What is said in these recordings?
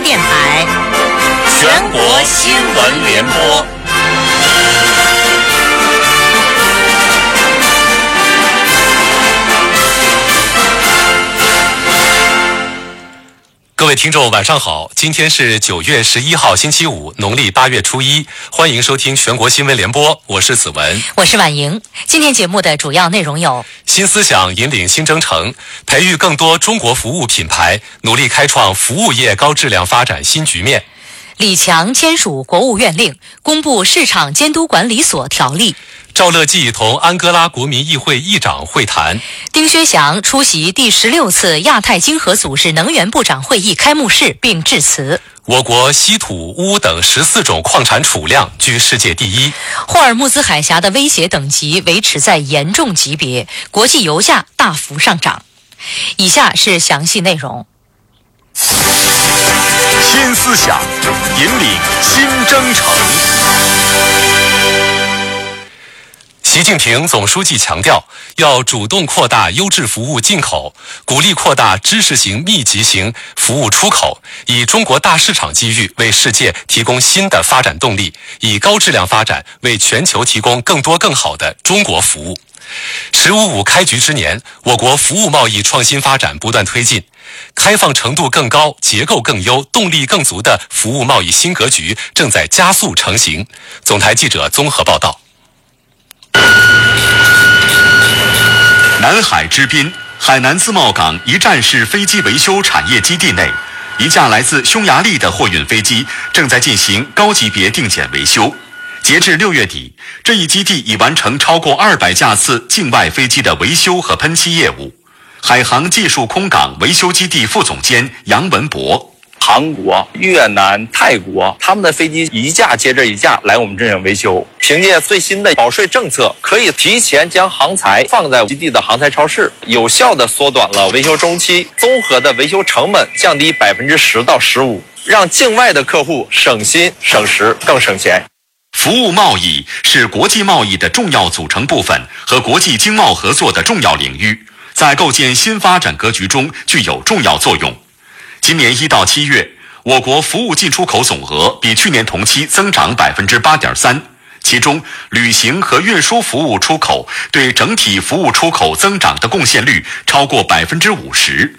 电台， 全国新闻联播。各位听众晚上好，今天是9月11号星期五，农历8月初1，欢迎收听全国新闻联播，我是子文， 我是婉莹。今天节目的主要内容有： 新思想引领新征程，培育更多中国服务品牌，努力开创服务业高质量发展新局面； 李强签署国务院令，公布市场监督管理所条例； 赵乐际同安哥拉国民议会议长会谈； 丁薛祥出席第16次亚太经合组织能源部长会议开幕式并致辞。 我国稀土、钨等14种矿产储量居世界第一。 霍尔木兹海峡的威胁等级维持在严重级别，国际油价大幅上涨。以下是详细内容。 新思想引领新征程。 习近平总书记强调，要主动扩大优质服务进口，鼓励扩大知识型、密集型服务出口，以中国大市场机遇为世界提供新的发展动力，以高质量发展为全球提供更多更好的中国服务。“15+5”开局之年，我国服务贸易创新发展不断推进，开放程度更高、结构更优、动力更足的服务贸易新格局正在加速成型。总台记者综合报道。 南海之滨，海南自贸港一站式飞机维修产业基地内，一架来自匈牙利的货运飞机正在进行高级别定检维修。截至6月底，这一基地已完成超过200架次境外飞机的维修和喷漆业务。海航技术空港维修基地副总监杨文博。 韩国、越南、泰国，他们的飞机一架接着一架来我们这里维修。凭借最新的保税政策，可以提前将航材放在基地的航材超市，有效地缩短了维修周期，综合的维修成本降低10%到15%，让境外的客户省心省时更省钱。 服务贸易是国际贸易的重要组成部分和国际经贸合作的重要领域，在构建新发展格局中具有重要作用。今年1到7月，我国服务进出口总额比去年同期增长8.3%，其中旅行和运输服务出口对整体服务出口增长的贡献率超过50%。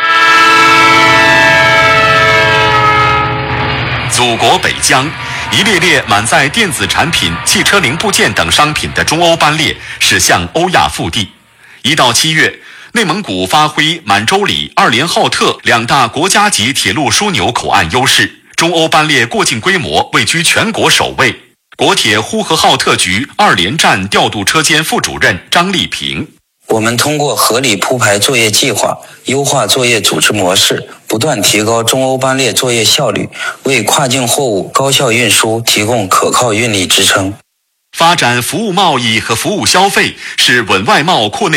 祖国北疆，一列列满载电子产品、汽车零部件等商品的中欧班列驶向欧亚腹地。1到7月，内蒙古发挥满洲里、二连浩特2大国家级铁路枢纽口岸优势，中欧班列过境规模位居全国首位。国铁呼和浩特局二连站调度车间副主任张丽萍： 我们通过合理铺排作业计划，优化作业组织模式，不断提高中欧班列作业效率，为跨境货物高效运输提供可靠运力支撑。 发展服务贸易和服务消费是稳外贸扩内